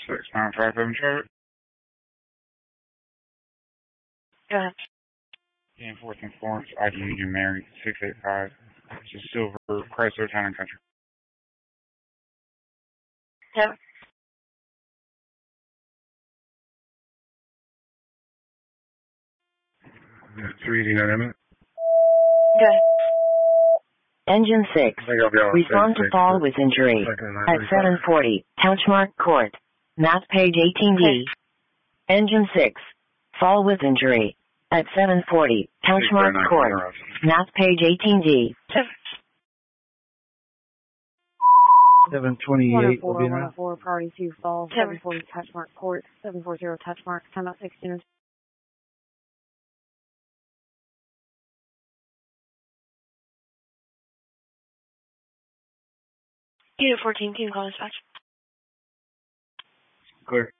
6957 Charlotte. Go ahead. And 4th and Florence, ID Union Mary, 685. It's a silver Chrysler Town and Country. Yep. $389. Go ahead. Engine 6. Respond to fall with injury. At 740, Couchmark Court. Math page 18D. Engine 6. Fall with injury. At 740, Couchmark Court. Math page 18D. 728 will be enough. 104, priority 2, fall, 740, Touchmark Court, 740, Touchmark, time out 16. Unit 14, can you call dispatch? Clear.